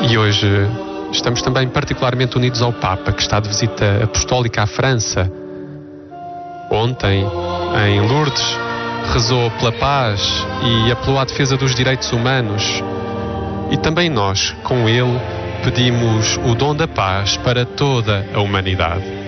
E hoje estamos também particularmente unidos ao Papa, que está de visita apostólica à França. Ontem, em Lourdes, rezou pela paz e apelou à defesa dos direitos humanos. E também nós, com ele, pedimos o dom da paz para toda a humanidade.